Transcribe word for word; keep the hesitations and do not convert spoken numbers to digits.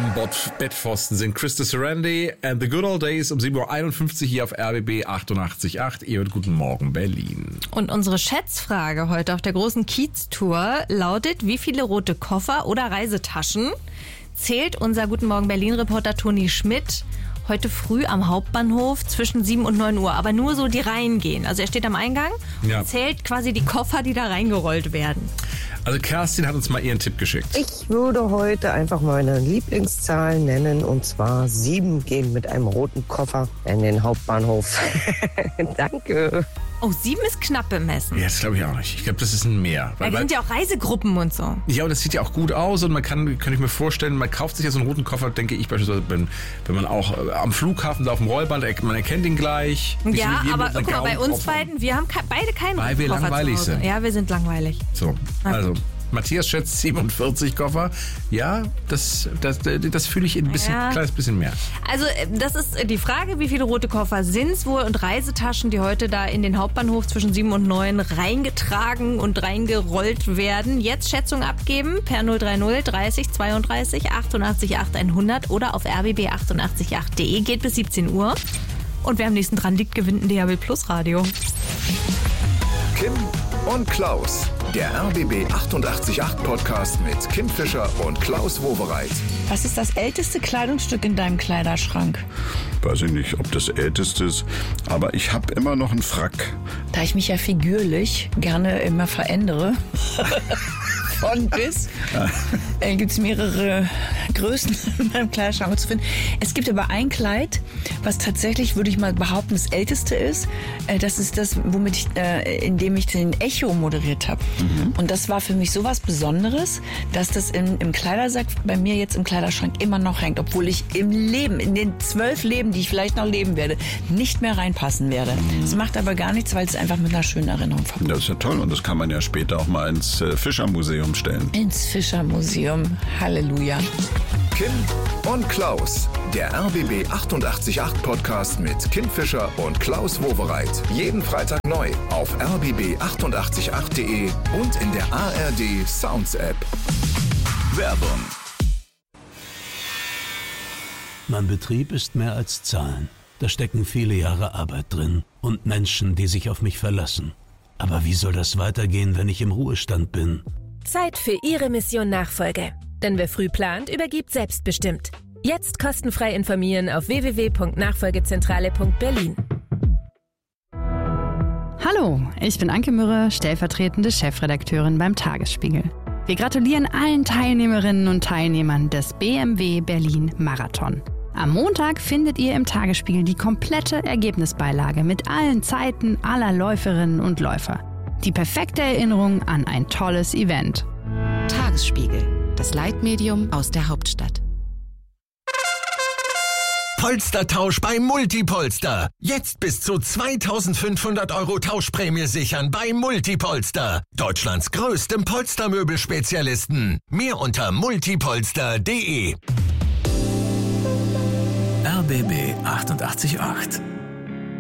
am Bord Bettpfosten sind Krista Sarandon and the Good Old Days um sieben Uhr einundfünfzig hier auf R B B achtundachtzig Komma acht. Ihr hört Guten Morgen Berlin. Und unsere Schätzfrage heute auf der großen Kiez-Tour lautet: Wie viele rote Koffer oder Reisetaschen zählt unser Guten Morgen Berlin-Reporter Toni Schmidt heute früh am Hauptbahnhof zwischen sieben und neun Uhr? Aber nur so, die reingehen. Also er steht am Eingang Ja. und zählt quasi die Koffer, die da reingerollt werden. Also Kerstin hat uns mal ihren Tipp geschickt. Ich würde heute einfach meine Lieblingszahl nennen, und zwar sieben gehen mit einem roten Koffer in den Hauptbahnhof. Danke. Oh, sieben ist knapp bemessen. Ja, das glaube ich auch nicht. Ich glaube, das ist ein Mehr. Weil wir sind ja auch Reisegruppen und so. Ja, und das sieht ja auch gut aus und man kann, kann ich mir vorstellen, man kauft sich ja so einen roten Koffer, denke ich beispielsweise, wenn, wenn man auch äh, am Flughafen da auf dem Rollband, man erkennt ihn gleich. Nicht Ja, so wie aber mit einer guck mal, bei grauen uns Koffer. beiden, wir haben ke- beide keinen Weil roten wir Koffer langweilig zu Hause. sind. Ja, wir sind langweilig. So, Na also gut. Matthias schätzt siebenundvierzig Koffer. Ja, das, das, das fühle ich ein bisschen, Ja. kleines bisschen mehr. Also äh, das ist die Frage, wie viele rote Koffer sind es wohl und Reisetaschen, die heute da in den Hauptbahnhof zwischen sieben und neun reingetragen und reingerollt werden. Jetzt Schätzung abgeben per null drei null dreißig zweiunddreißig achtundachtzig acht hundert oder auf r b b achtundachtzig Komma acht punkt de. Geht bis siebzehn Uhr. Und wer am nächsten dran liegt, gewinnt ein D A B Plus Radio. Kim und Klaus, der R B B achtundachtzig Komma acht Podcast mit Kim Fischer und Klaus Wowereit. Was ist das älteste Kleidungsstück in deinem Kleiderschrank? Weiß ich nicht, ob das älteste ist, aber ich habe immer noch einen Frack. Da ich mich ja figürlich gerne immer verändere, von bis, äh, gibt es mehrere Größen in meinem Kleiderschrank zu finden. Es gibt aber ein Kleid, was tatsächlich, würde ich mal behaupten, das älteste ist. Äh, das ist das, womit ich, äh, in dem ich den Echo moderiert habe. Mhm. Und das war für mich sowas Besonderes, dass das in, im Kleidersack bei mir jetzt im Kleiderschrank immer noch hängt, obwohl ich im Leben, in den zwölf Leben, die ich vielleicht noch leben werde, nicht mehr reinpassen werde. Es macht aber gar nichts, weil es einfach mit einer schönen Erinnerung verbunden ist. Das ist ja toll und das kann man ja später auch mal ins äh, Fischermuseum stellen. Ins Fischermuseum. Halleluja. Kim und Klaus, der R B B achtundachtzig Komma acht Podcast mit Kim Fischer und Klaus Wowereit. Jeden Freitag neu auf r b b achtundachtzig Komma acht punkt de und in der A R D Sounds App. Werbung. Mein Betrieb ist mehr als Zahlen. Da stecken viele Jahre Arbeit drin und Menschen, die sich auf mich verlassen. Aber wie soll das weitergehen, wenn ich im Ruhestand bin? Zeit für Ihre Mission Nachfolge. Denn wer früh plant, übergibt selbstbestimmt. Jetzt kostenfrei informieren auf w w w punkt nachfolgezentrale punkt berlin. Hallo, ich bin Anke Mürre, stellvertretende Chefredakteurin beim Tagesspiegel. Wir gratulieren allen Teilnehmerinnen und Teilnehmern des B M W Berlin Marathon. Am Montag findet ihr im Tagesspiegel die komplette Ergebnisbeilage mit allen Zeiten aller Läuferinnen und Läufer. Die perfekte Erinnerung an ein tolles Event. Tagesspiegel, das Leitmedium aus der Hauptstadt. Polstertausch bei Multipolster. Jetzt bis zu zweitausendfünfhundert Euro Tauschprämie sichern bei Multipolster. Deutschlands größtem Polstermöbelspezialisten. Mehr unter multipolster punkt de. R B B achtundachtzig Komma acht.